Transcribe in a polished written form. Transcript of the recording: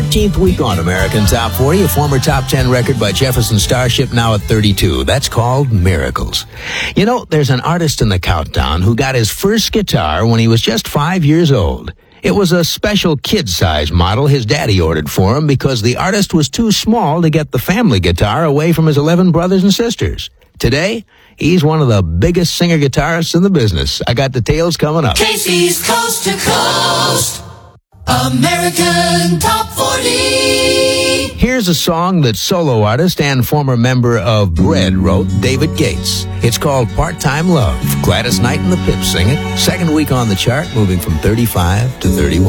13th week on American Top 40, a former top 10 record by Jefferson Starship, now at 32. That's called Miracles. You know, there's an artist in the countdown who got his first guitar when he was just 5 years old. It was a special kid-size model his daddy ordered for him because the artist was too small to get the family guitar away from his 11 brothers and sisters. Today, he's one of the biggest singer-guitarists in the business. I got details coming up. Casey's Coast to Coast, American Top 40. Here's a song that solo artist and former member of Bread wrote, David Gates. It's called Part-Time Love. Gladys Knight and the Pips sing it. Second week on the chart, moving from 35 to 31.